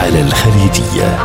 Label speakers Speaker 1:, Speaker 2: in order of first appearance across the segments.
Speaker 1: على الخليجية.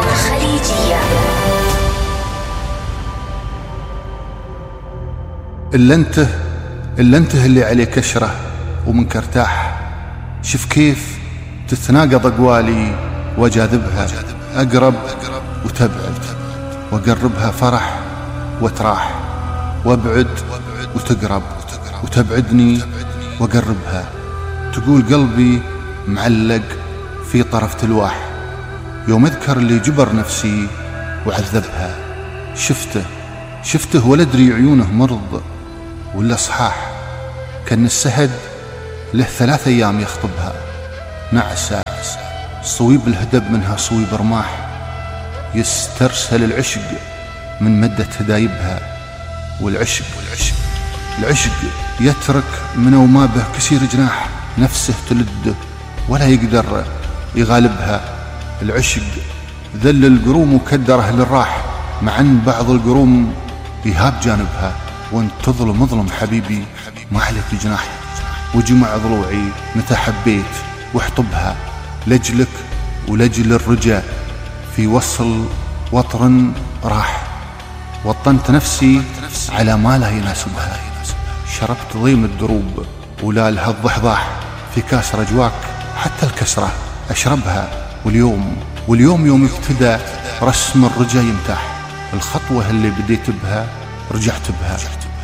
Speaker 2: إلا انت اللي عليه كشرة ومنك ارتاح. شوف كيف تتناقض أقوالي وأجاذبها، أقرب وتبعد، وأقربها فرح وتراح، وأبعد وتقرب، وتبعدني وأقربها. تقول قلبي معلق في طرف تلواح، يوم أذكر اللي جبر نفسي وعذبها. شفته ولا أدري عيونه مرض ولا صحاح، كان السهد له 3 أيام يخطبها. نعسة صويب الهدب منها صويب رماح، يسترسل العشق من مدة هدايبها. والعشق يترك من وما به كسير جناح، نفسه تلده ولا يقدر يغالبها. العشق ذل القروم وكدره للراح، مع ان بعض القروم يهاب جانبها. وانت تظلم حبيبي ما عليك جناح، وجمع ضلوعي متى حبيت واحطبها. لجلك ولجل الرجاء في وصل وطر راح، وطنت نفسي على ما لا يناسبها. شربت ضيم الدروب ولا لها الضحضاح، في كاس رجواك حتى الكسرة أشربها. واليوم يوم ابتدى رسم الرجا يمتاح، الخطوة اللي بديت بها رجعت بها.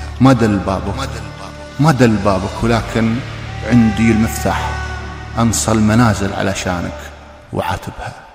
Speaker 2: ما دل بابك ولكن عندي المفتاح، أنصى المنازل علشانك وعاتبها.